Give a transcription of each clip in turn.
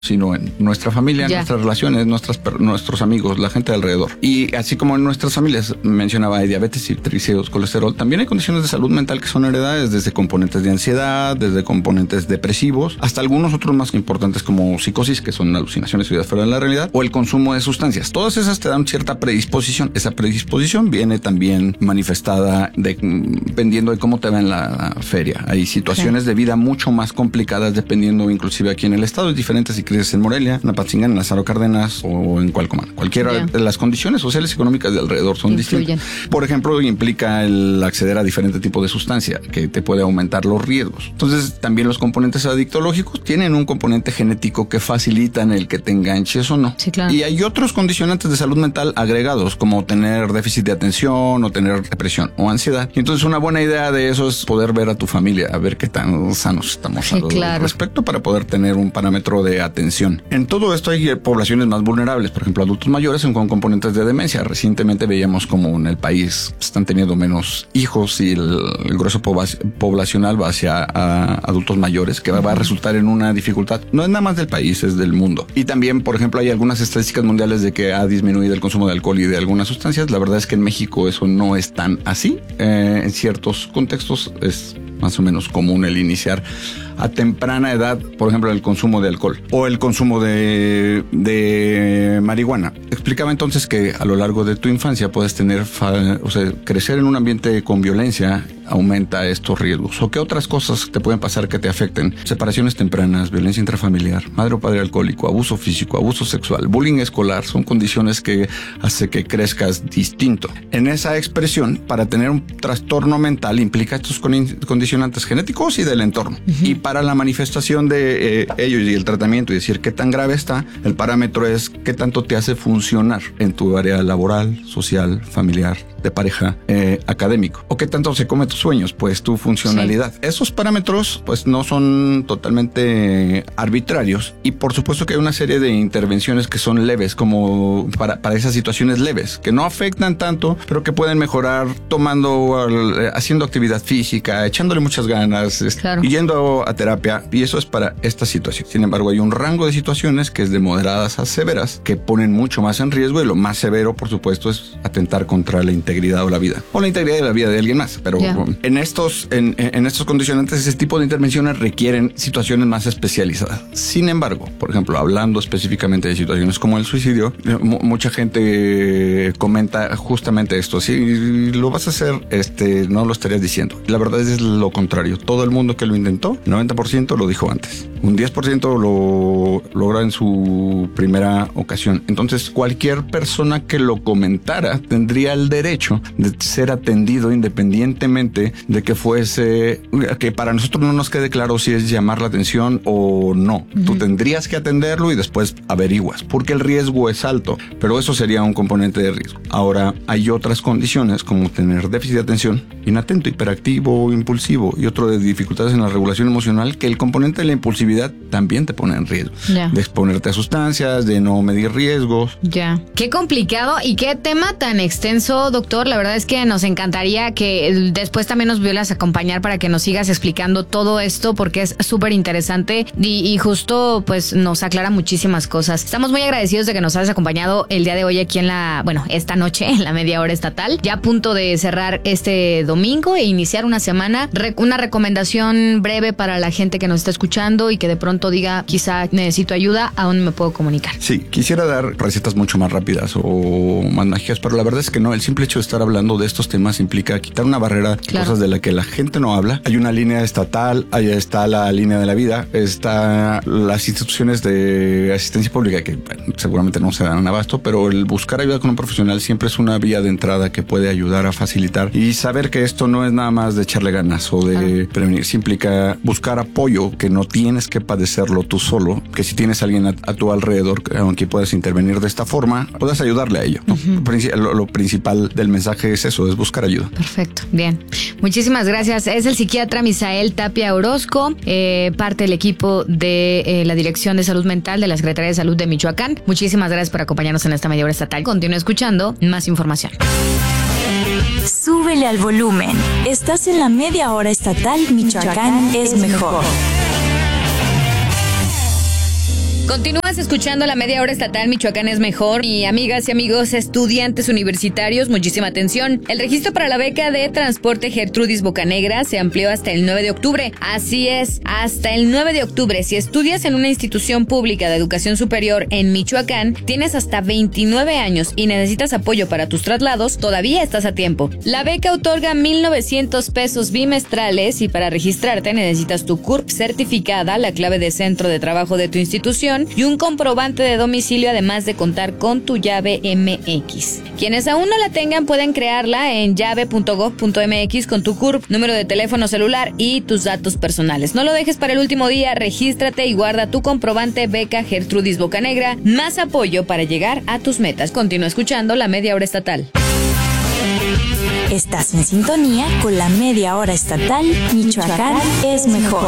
sino en nuestra familia, nuestras relaciones, nuestros amigos, la gente alrededor. Y así como en nuestras familias, mencionaba, hay diabetes y triglicéridos, colesterol, también hay condiciones de salud mental que son heredadas, desde componentes de ansiedad, desde componentes depresivos, hasta algunos otros más importantes como psicosis, que son alucinaciones o ideas fuera de la realidad, o el consumo de sustancias. Todas esas te dan cierta predisposición. Esa predisposición viene también manifestada dependiendo de cómo te va en la feria. Hay situaciones de vida mucho más complicadas dependiendo, inclusive aquí en el estado, es diferente si creces en Morelia, en Apatzingán, en Lázaro Cárdenas o en Cualcomán. Cualquiera de las condiciones sociales y económicas de alrededor son distintas. Por ejemplo, implica el acceder a diferente tipo de sustancia que te puede aumentar los riesgos. Entonces, también los componentes adictológicos tienen un componente genético que facilitan el que te enganches o no. Sí, claro. Y hay otros condicionantes de salud mental agregados, como tener déficit de atención o tener depresión o ansiedad. Y entonces, una buena idea de eso es poder ver a tu familia, a ver qué tan sanos estamos al respecto para poder tener un parámetro de atención. En todo esto hay poblaciones más vulnerables, por ejemplo, adultos mayores con componentes de demencia. Recientemente veíamos como en el país están teniendo menos hijos y el grueso poblacional va hacia adultos mayores, que va a resultar en una dificultad. No es nada más del país, es del mundo. Y también, por ejemplo, hay algunas estadísticas mundiales de que ha disminuido el consumo de alcohol y de algunas sustancias. La verdad es que en México eso no es tan así. En ciertos contextos es más o menos común el iniciar a temprana edad, por ejemplo, el consumo de alcohol o el consumo de marihuana. Explicaba entonces que a lo largo de tu infancia puedes tener, crecer en un ambiente con violencia aumenta estos riesgos. ¿O qué otras cosas te pueden pasar que te afecten? Separaciones tempranas, violencia intrafamiliar, madre o padre alcohólico, abuso físico, abuso sexual, bullying escolar, son condiciones que hace que crezcas distinto. En esa expresión, para tener un trastorno mental implica estos condicionantes genéticos y del entorno. Y para la manifestación de ellos y el tratamiento y decir qué tan grave está, el parámetro es qué tanto te hace funcionar en tu área laboral, social, familiar, de pareja, académico, o qué tanto se come tus sueños, pues tu funcionalidad. Sí. Esos parámetros pues no son totalmente arbitrarios y por supuesto que hay una serie de intervenciones que son leves, como para esas situaciones leves, que no afectan tanto, pero que pueden mejorar haciendo actividad física, echándole muchas ganas, yendo a terapia, y eso es para esta situación. Sin embargo, hay un rango de situaciones que es de moderadas a severas, que ponen mucho más en riesgo, y lo más severo, por supuesto, es atentar contra la integridad o la vida de la vida de alguien más. Pero en estos condicionantes, ese tipo de intervenciones requieren situaciones más especializadas. Sin embargo, por ejemplo, hablando específicamente de situaciones como el suicidio, mucha gente comenta justamente esto: si lo vas a hacer, no lo estarías diciendo. La verdad es lo contrario. Todo el mundo que lo intentó, 90% lo dijo antes. Un 10% lo logra en su primera ocasión. Entonces, cualquier persona que lo comentara tendría el derecho de ser atendido independientemente de que para nosotros no nos quede claro si es llamar la atención o no. Tú tendrías que atenderlo y después averiguas, porque el riesgo es alto, pero eso sería un componente de riesgo. Ahora, hay otras condiciones como tener déficit de atención, inatento, hiperactivo, impulsivo y otro de dificultades en la regulación emocional, que el componente de la impulsividad también te pone en riesgo. De exponerte a sustancias, de no medir riesgos. Qué complicado y qué tema tan extenso, doctor. La verdad es que nos encantaría que después también nos vieras acompañar para que nos sigas explicando todo esto, porque es súper interesante y justo pues nos aclara muchísimas cosas. Estamos muy agradecidos de que nos hayas acompañado el día de hoy aquí esta noche en la media hora estatal, ya a punto de cerrar este domingo e iniciar una semana. Una recomendación breve para la gente que nos está escuchando y que de pronto diga, quizá necesito ayuda, ¿a dónde me puedo comunicar? Sí, quisiera dar recetas mucho más rápidas o más mágicas, pero la verdad es que no. El simple hecho de estar hablando de estos temas implica quitar una barrera, cosas de las que la gente no habla. Hay una línea estatal, allá está la línea de la vida, está las instituciones de asistencia pública que seguramente no se dan abasto, pero el buscar ayuda con un profesional siempre es una vía de entrada que puede ayudar a facilitar, y saber que esto no es nada más de echarle ganas o de prevenir, sí implica buscar apoyo, que no tienes que padecerlo tú solo, que si tienes a alguien a tu alrededor, aunque puedas intervenir de esta forma, puedas ayudarle a ello. Lo principal del mensaje es eso, es buscar ayuda. Perfecto, bien. Muchísimas gracias. Es el psiquiatra Misael Tapia Orozco, parte del equipo de la Dirección de Salud Mental de la Secretaría de Salud de Michoacán. Muchísimas gracias por acompañarnos en esta media hora estatal. Continúa escuchando más información. Súbele al volumen. Estás en la media hora estatal. Michoacán es mejor. Continúas escuchando la media hora estatal Michoacán es mejor. Y amigas y amigos estudiantes universitarios, muchísima atención. El registro para la beca de transporte Gertrudis Bocanegra se amplió hasta el 9 de octubre. Así es, hasta el 9 de octubre. Si estudias en una institución pública de educación superior en Michoacán, tienes hasta 29 años y necesitas apoyo para tus traslados, todavía estás a tiempo. La beca otorga 1,900 pesos bimestrales y para registrarte necesitas tu CURP certificada, la clave de centro de trabajo de tu institución y un comprobante de domicilio, además de contar con tu llave MX. Quienes aún no la tengan pueden crearla en llave.gov.mx con tu CURP, número de teléfono celular y tus datos personales. No lo dejes para el último día, regístrate y guarda tu comprobante beca Gertrudis Bocanegra, más apoyo para llegar a tus metas. Continúa escuchando la media hora estatal. Estás en sintonía con la media hora estatal Michoacán es mejor.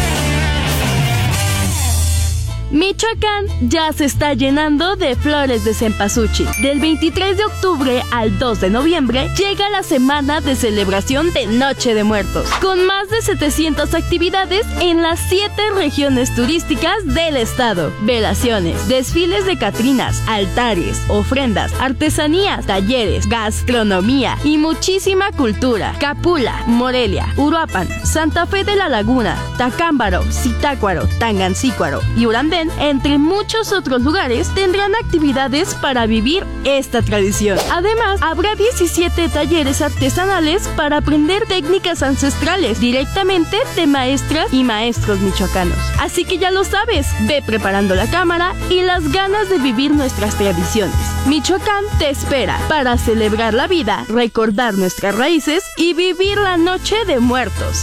Michoacán ya se está llenando de flores de cempasúchil. Del 23 de octubre al 2 de noviembre llega la semana de celebración de Noche de Muertos, con más de 700 actividades en las 7 regiones turísticas del estado. Velaciones, desfiles de catrinas, altares, ofrendas, artesanías, talleres, gastronomía y muchísima cultura. Capula, Morelia, Uruapan, Santa Fe de la Laguna, Tacámbaro, Zitácuaro, Tangancícuaro y Urandé, entre muchos otros lugares, tendrán actividades para vivir esta tradición. Además, habrá 17 talleres artesanales para aprender técnicas ancestrales directamente de maestras y maestros michoacanos. Así que ya lo sabes, ve preparando la cámara y las ganas de vivir nuestras tradiciones. Michoacán te espera para celebrar la vida, recordar nuestras raíces y vivir la Noche de Muertos.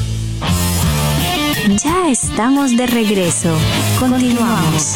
Ya estamos de regreso. Continuamos.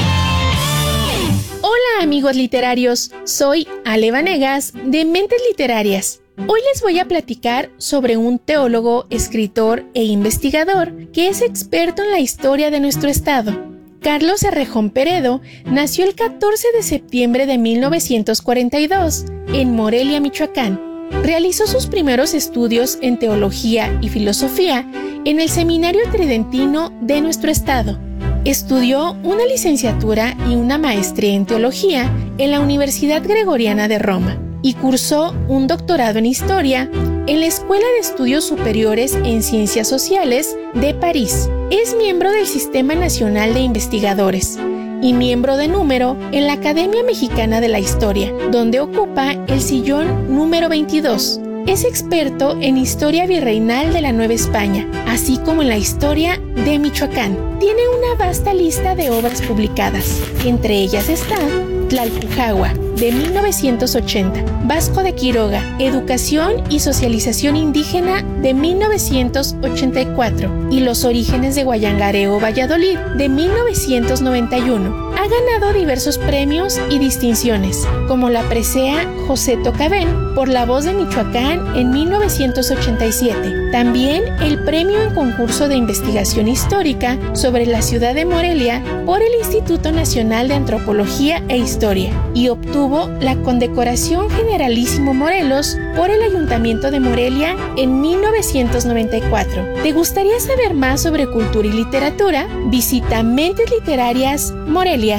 Hola amigos literarios, soy Ale Vanegas de Mentes Literarias. Hoy les voy a platicar sobre un teólogo, escritor e investigador que es experto en la historia de nuestro estado. Carlos Errejón Peredo nació el 14 de septiembre de 1942 en Morelia, Michoacán. Realizó sus primeros estudios en teología y filosofía en el Seminario Tridentino de nuestro estado. Estudió una licenciatura y una maestría en teología en la Universidad Gregoriana de Roma y cursó un doctorado en historia en la Escuela de Estudios Superiores en Ciencias Sociales de París. Es miembro del Sistema Nacional de Investigadores y miembro de número en la Academia Mexicana de la Historia, donde ocupa el sillón número 22. Es experto en historia virreinal de la Nueva España, así como en la historia de Michoacán. Tiene una vasta lista de obras publicadas. Entre ellas está Tlalpujahua, de 1980, Vasco de Quiroga, Educación y Socialización Indígena, de 1984, y Los Orígenes de Guayangareo, Valladolid, de 1991. Ha ganado diversos premios y distinciones, como la presea José Tocabén por La Voz de Michoacán en 1987. También el premio en concurso de investigación histórica sobre la ciudad de Morelia por el Instituto Nacional de Antropología e Historia, y obtuvo la condecoración Generalísimo Morelos por el Ayuntamiento de Morelia en 1994. ¿Te gustaría saber más sobre cultura y literatura? Visita Mentes Literarias Morelia.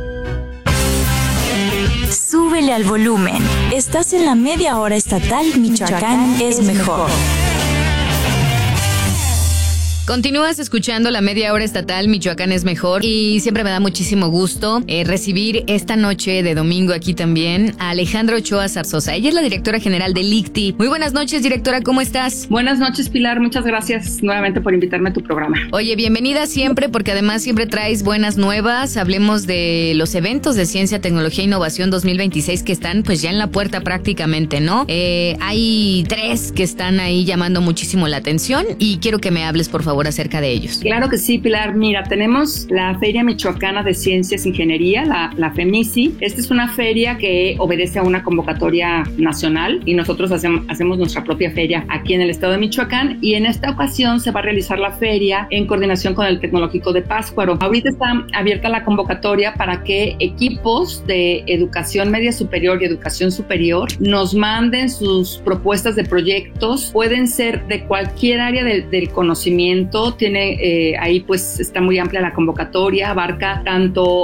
Súbele al volumen. Estás en la media hora estatal Michoacán es mejor. Continúas escuchando la media hora estatal Michoacán es mejor y siempre me da muchísimo gusto recibir esta noche de domingo aquí también a Alejandra Ochoa Zarzosa. Ella es la directora general de LICTI. Muy buenas noches, directora, ¿cómo estás? Buenas noches, Pilar, muchas gracias nuevamente por invitarme a tu programa. Oye, bienvenida siempre, porque además siempre traes buenas nuevas. Hablemos de los eventos de Ciencia, Tecnología e Innovación 2026 que están pues ya en la puerta prácticamente, ¿no? Hay 3 que están ahí llamando muchísimo la atención y quiero que me hables, por favor, acerca de ellos. Claro que sí, Pilar. Mira, tenemos la Feria Michoacana de Ciencias e Ingeniería, la FEMICI. Esta es una feria que obedece a una convocatoria nacional y nosotros hacemos nuestra propia feria aquí en el estado de Michoacán, y en esta ocasión se va a realizar la feria en coordinación con el Tecnológico de Pátzcuaro. Ahorita está abierta la convocatoria para que equipos de educación media superior y educación superior nos manden sus propuestas de proyectos. Pueden ser de cualquier área del conocimiento, evento tiene ahí pues está muy amplia la convocatoria, abarca tanto